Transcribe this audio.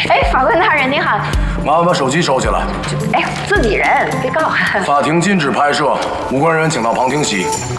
哎，法官大人您好。 麻烦把手机收起来。 哎，自己人，别告。 法庭禁止拍摄，无关人员请到旁听席。